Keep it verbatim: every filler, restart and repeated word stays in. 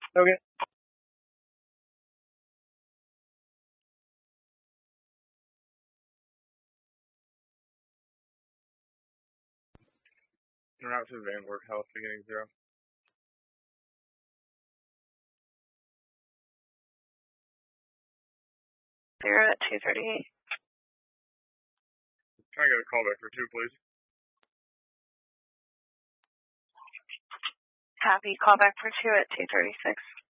Okay. Route to Vanward Health, beginning zero. Zero at two thirty-eight. Can I get a callback for two, please? Copy. Callback for two at two thirty-six.